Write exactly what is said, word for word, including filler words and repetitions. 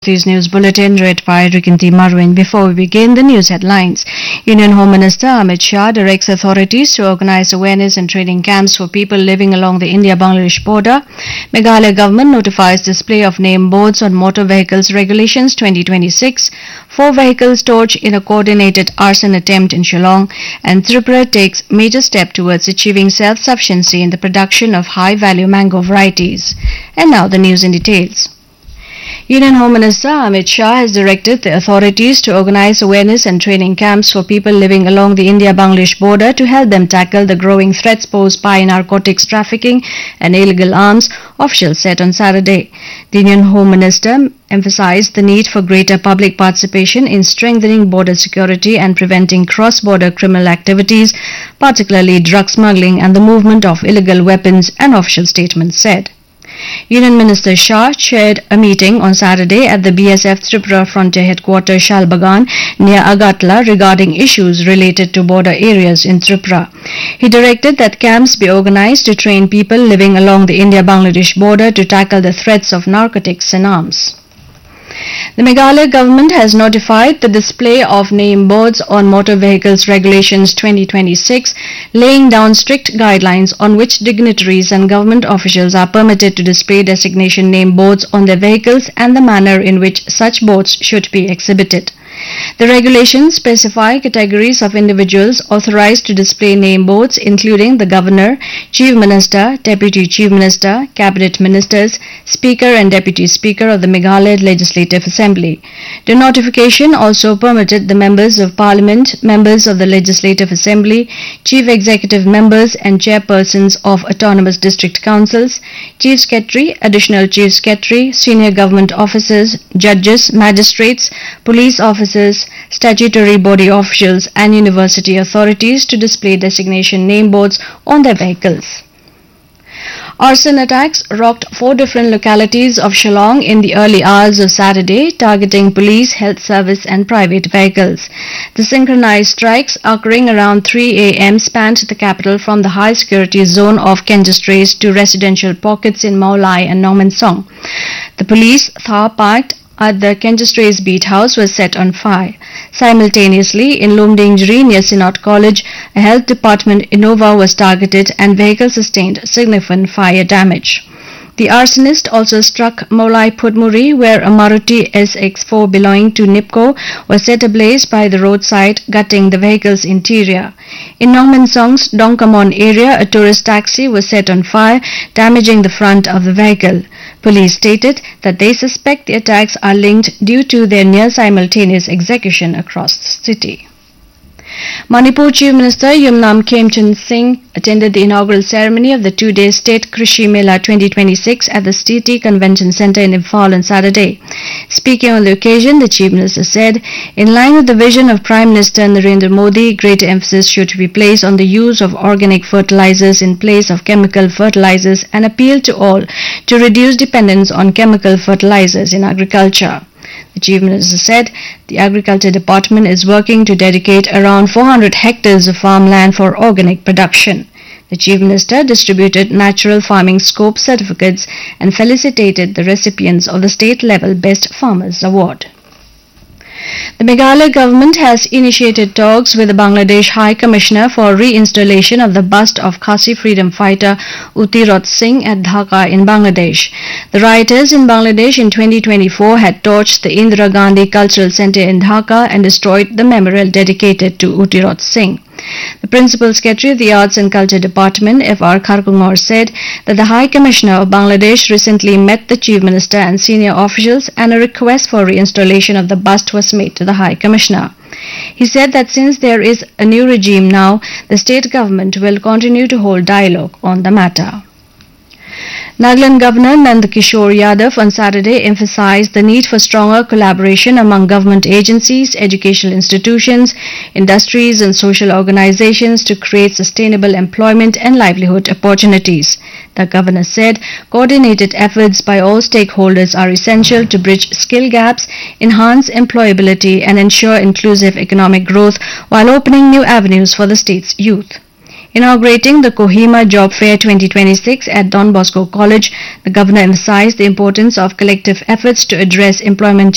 Shakti's news bulletin read by Rikinti Marwin. Before we begin, the news headlines. Union Home Minister Amit Shah directs authorities to organize awareness and training camps for people living along the India-Bangladesh border. Meghalaya government notifies display of name boards on Motor Vehicles Regulations twenty twenty-six. Four vehicles torched in a coordinated arson attempt in Shillong, and Tripura takes major step towards achieving self-sufficiency in the production of high-value mango varieties. And now the news in details. Union Home Minister Amit Shah has directed the authorities to organize awareness and training camps for people living along the India-Bangladesh border to help them tackle the growing threats posed by narcotics trafficking and illegal arms, officials said on Saturday. The Union Home Minister emphasized the need for greater public participation in strengthening border security and preventing cross-border criminal activities, particularly drug smuggling and the movement of illegal weapons, an official statement said. Union Minister Shah chaired a meeting on Saturday at the B S F Tripura Frontier Headquarters Shalbagan near Agatla regarding issues related to border areas in Tripura. He directed that camps be organized to train people living along the India-Bangladesh border to tackle the threats of narcotics and arms. The Meghalaya government has notified the display of name boards on Motor Vehicles Regulations twenty twenty-six, laying down strict guidelines on which dignitaries and government officials are permitted to display designation name boards on their vehicles and the manner in which such boards should be exhibited. The regulations specify categories of individuals authorized to display name boards, including the Governor, Chief Minister, Deputy Chief Minister, Cabinet Ministers, Speaker and Deputy Speaker of the Meghalaya Legislative Assembly. The notification also permitted the Members of Parliament, Members of the Legislative Assembly, Chief Executive Members and Chairpersons of Autonomous District Councils, Chief Secretary, Additional Chief Secretary, Senior Government Officers, Judges, Magistrates, Police Officers, statutory body officials and university authorities to display designation name boards on their vehicles. Arson attacks rocked four different localities of Shillong in the early hours of Saturday, targeting police, health service and private vehicles. The synchronized strikes occurring around three a m spanned the capital from the high security zone of Kenjestrais to residential pockets in Maulai and Nomansong. The police Thar parked at the Kenjestrais Beat House was set on fire. Simultaneously, in Lumdingri near Synod College, a health department Innova was targeted and vehicles sustained significant fire damage. The arsonist also struck Maulai Pudmuri, where a Maruti S X four belonging to NIPCO was set ablaze by the roadside, gutting the vehicle's interior. In Nomansong's Dongkamon area, a tourist taxi was set on fire, damaging the front of the vehicle. Police stated that they suspect the attacks are linked due to their near-simultaneous execution across the city. Manipur Chief Minister Yumnam Khemchand Singh attended the inaugural ceremony of the two-day State Krishi Mela twenty twenty-six at the City Convention Centre in Imphal on Saturday. Speaking on the occasion, the Chief Minister said, in line with the vision of Prime Minister Narendra Modi, greater emphasis should be placed on the use of organic fertilizers in place of chemical fertilizers and appeal to all to reduce dependence on chemical fertilizers in agriculture. The Chief Minister said the Agriculture Department is working to dedicate around four hundred hectares of farmland for organic production. The Chief Minister distributed Natural Farming Scope certificates and felicitated the recipients of the state-level Best Farmers Award. The Meghalaya government has initiated talks with the Bangladesh High Commissioner for reinstallation of the bust of Khasi freedom fighter Utirot Singh at Dhaka in Bangladesh. The rioters in Bangladesh in twenty twenty-four had torched the Indira Gandhi Cultural Centre in Dhaka and destroyed the memorial dedicated to Utirot Singh. The Principal Secretary of the Arts and Culture Department, F R Kharkungor, said that the High Commissioner of Bangladesh recently met the Chief Minister and senior officials and a request for reinstallation of the bust was made to the High Commissioner. He said that since there is a new regime now, the state government will continue to hold dialogue on the matter. Nagaland Governor Nandakishore Yadav on Saturday emphasized the need for stronger collaboration among government agencies, educational institutions, industries and social organizations to create sustainable employment and livelihood opportunities. The Governor said coordinated efforts by all stakeholders are essential to bridge skill gaps, enhance employability and ensure inclusive economic growth while opening new avenues for the state's youth. Inaugurating the Kohima Job Fair twenty twenty-six at Don Bosco College, the Governor emphasized the importance of collective efforts to address employment